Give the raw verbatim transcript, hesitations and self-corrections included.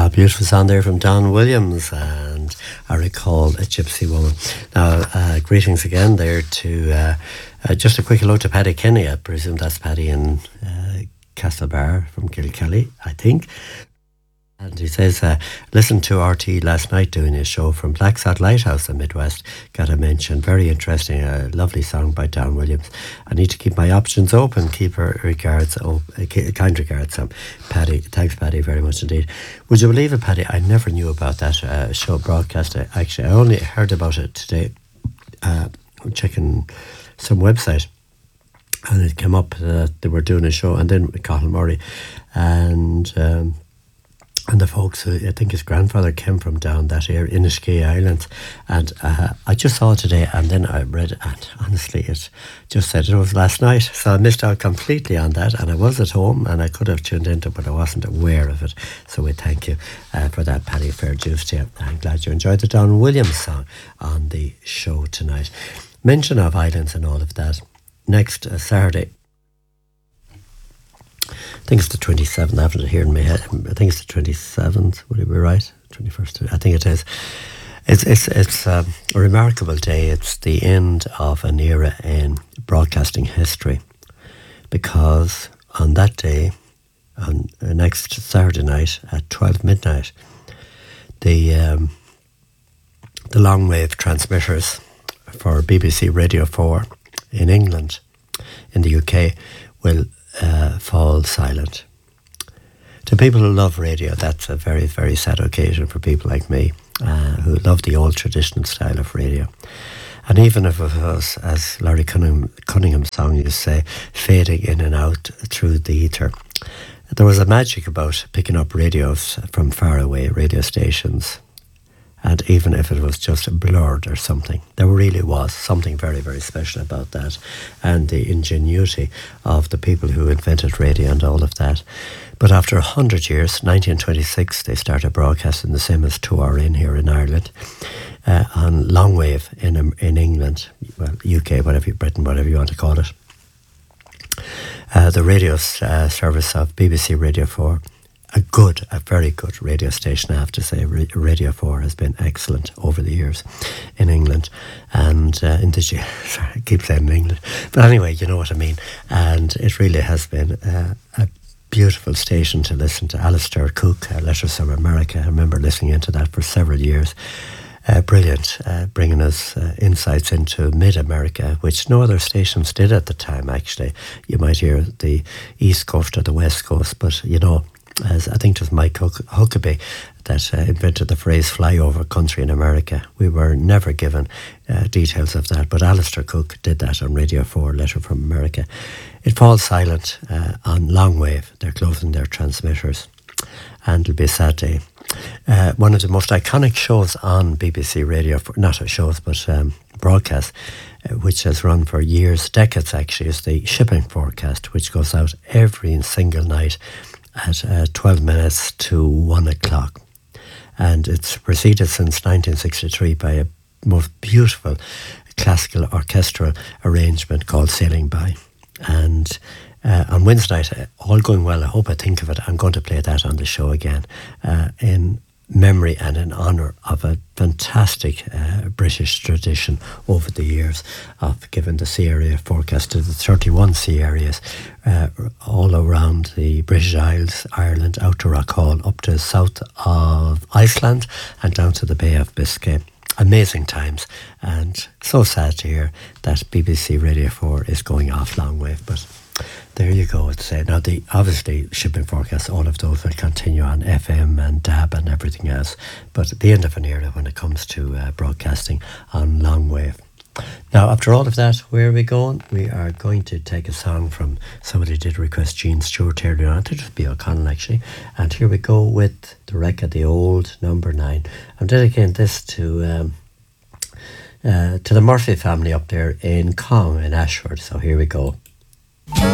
Ah, beautiful sound there from Don Williams, and I recall a Gypsy Woman. Now, uh, greetings again there to, uh, uh, just a quick hello to Paddy Kenny. I presume that's Paddy in uh, Castlebar from Kilkelly, I think. And he says, uh, listen to R T last night doing a show from Blacksod Lighthouse in Midwest. Got to mention, very interesting, a lovely song by Don Williams. I need to keep my options open. Keep her regards, oh, kind regards, um, Paddy. Thanks, Paddy, very much indeed. Would you believe it, Paddy? I never knew about that uh, show broadcast. Actually, I only heard about it today. Uh, I'm checking some website, and it came up that they were doing a show, and then with Cathal Murray, and um, and the folks who, I think his grandfather came from down that area, Inishkea Island, and uh, I just saw it today, and then I read it, and honestly it just said it was last night, so I missed out completely on that, and I was at home and I could have tuned into it, but I wasn't aware of it. So we thank you uh, for that, Paddy. Fair dues to you. I'm glad you enjoyed the Don Williams song on the show tonight. Mention of islands and all of that. Next uh, Saturday, I think it's the twenty-seventh, I have it here in my head. I think it's the twenty-seventh, would it be right? twenty-first, I think it is. It's it's it's um, a remarkable day. It's the end of an era in broadcasting history, because on that day, on uh, next Saturday night at twelve midnight, the um, the long wave transmitters for B B C Radio four in England, in the U K, will Uh, fall silent. To people who love radio, that's a very, very sad occasion for people like me, uh, who love the old traditional style of radio. And even if it was, as Larry Cunningham, Cunningham's song used to say, fading in and out through the ether, there was a magic about picking up radios from far away, radio stations. And even if it was just blurred or something, there really was something very, very special about that, and the ingenuity of the people who invented radio and all of that. But after a hundred years, nineteen twenty-six, they started broadcasting the same as two R N here in Ireland, uh, on long wave in in England, well, U K, whatever, Britain, whatever you want to call it. Uh, the radio uh, service of B B C Radio four. A good, a very good radio station, I have to say. Radio four has been excellent over the years in England and uh, in the, sorry, I keep saying in England, but anyway, you know what I mean. And it really has been uh, a beautiful station to listen to. Alistair Cook, uh, Letters from America, I remember listening into that for several years. Uh, brilliant, uh, bringing us uh, insights into mid-America, which no other stations did at the time, actually. You might hear the East Coast or the West Coast, but, you know, as I think it was Mike Huck- Huckabee that uh, invented the phrase flyover country in America. We were never given uh, details of that, but Alistair Cook did that on Radio four, Letter from America. It falls silent uh, on long wave. They're closing their transmitters, and it'll be a sad day. Uh, one of the most iconic shows on B B C Radio, for, not shows, but um, broadcasts, uh, which has run for years, decades actually, is the shipping forecast, which goes out every single night at uh, twelve minutes to one o'clock. And it's proceeded since nineteen sixty-three by a most beautiful classical orchestral arrangement called Sailing By. And uh, on Wednesday night, uh, all going well, I hope I think of it, I'm going to play that on the show again, uh, in memory and in honour of a fantastic uh, British tradition over the years of giving the sea area forecast to the thirty-one sea areas uh, all around the British Isles, Ireland, out to Rockall, up to south of Iceland and down to the Bay of Biscay. Amazing times, and so sad to hear that B B C Radio four is going off long wave, but there you go. It's uh, now the obviously shipping forecasts, all of those will continue on F M and D A B and everything else. But at the end of an era when it comes to uh, broadcasting on long wave. Now, after all of that, where are we going? We are going to take a song from somebody did request Gene Stewart earlier on. I think it would be O'Connell actually. And here we go with the record, The Old Number Nine. I'm dedicating this to um, uh, to the Murphy family up there in Cong in Ashford. So here we go.